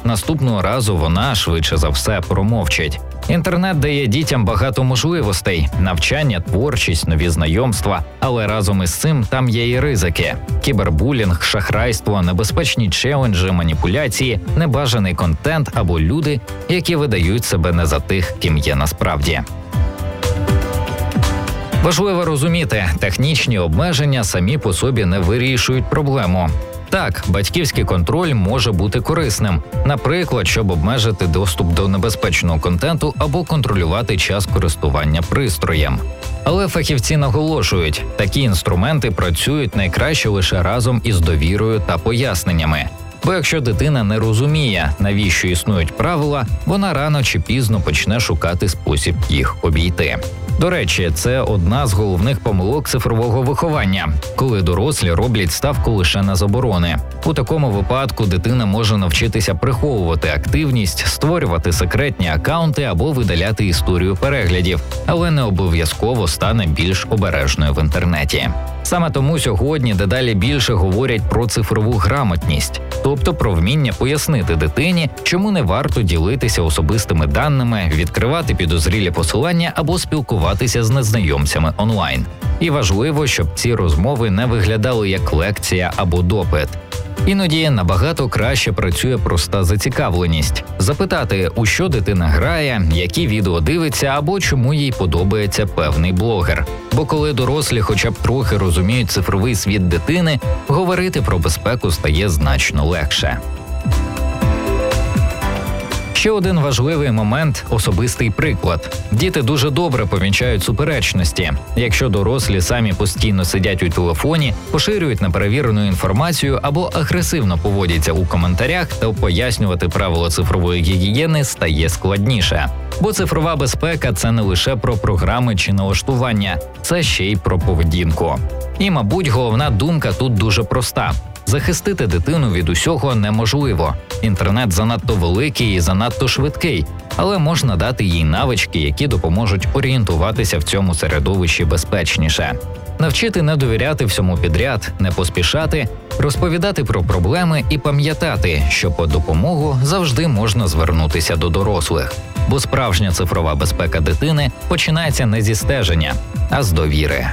наступного разу вона, швидше за все, промовчить. Інтернет дає дітям багато можливостей – навчання, творчість, нові знайомства. Але разом із цим там є і ризики – кібербулінг, шахрайство, небезпечні челенджі, маніпуляції, небажаний контент або люди, які видають себе не за тих, ким є насправді. Важливо розуміти, технічні обмеження самі по собі не вирішують проблему. Так, батьківський контроль може бути корисним, наприклад, щоб обмежити доступ до небезпечного контенту або контролювати час користування пристроєм. Але фахівці наголошують, такі інструменти працюють найкраще лише разом із довірою та поясненнями. Бо якщо дитина не розуміє, навіщо існують правила, вона рано чи пізно почне шукати спосіб їх обійти. До речі, це одна з головних помилок цифрового виховання, коли дорослі роблять ставку лише на заборони. У такому випадку дитина може навчитися приховувати активність, створювати секретні акаунти або видаляти історію переглядів, але не обов'язково стане більш обережною в інтернеті. Саме тому сьогодні дедалі більше говорять про цифрову грамотність, тобто про вміння пояснити дитині, чому не варто ділитися особистими даними, відкривати підозрілі посилання або спілкуватися з незнайомцями онлайн. І важливо, щоб ці розмови не виглядали як лекція або допит. Іноді набагато краще працює проста зацікавленість. Запитати, у що дитина грає, які відео дивиться або чому їй подобається певний блогер. Бо коли дорослі хоча б трохи розуміють цифровий світ дитини, говорити про безпеку стає значно легше. Ще один важливий момент – особистий приклад. Діти дуже добре помічають суперечності. Якщо дорослі самі постійно сидять у телефоні, поширюють неперевірену інформацію або агресивно поводяться у коментарях, то пояснювати правила цифрової гігієни стає складніше. Бо цифрова безпека – це не лише про програми чи налаштування, це ще й про поведінку. І, мабуть, головна думка тут дуже проста. Захистити дитину від усього неможливо. Інтернет занадто великий і занадто швидкий, але можна дати їй навички, які допоможуть орієнтуватися в цьому середовищі безпечніше. Навчити не довіряти всьому підряд, не поспішати, розповідати про проблеми і пам'ятати, що по допомогу завжди можна звернутися до дорослих. Бо справжня цифрова безпека дитини починається не зі стеження, а з довіри.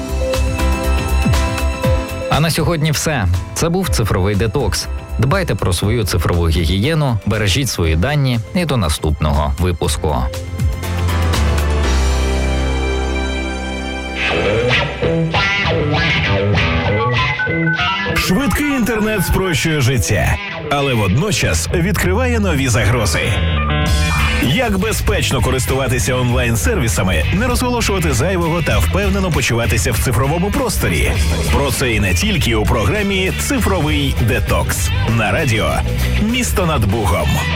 А на сьогодні все. Це був цифровий детокс. Дбайте про свою цифрову гігієну, бережіть свої дані і до наступного випуску. Швидкий інтернет спрощує життя, але водночас відкриває нові загрози. Як безпечно користуватися онлайн-сервісами, не розголошувати зайвого та впевнено почуватися в цифровому просторі. Про це і не тільки у програмі «Цифровий детокс» на радіо «Місто над Бугом».